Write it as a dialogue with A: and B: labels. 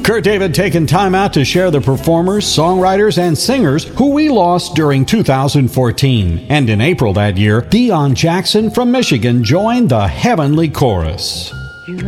A: Kurt David taking time out to share the performers, songwriters, and singers who we lost during 2014. And in April that year, Dion Jackson from Michigan joined the Heavenly Chorus.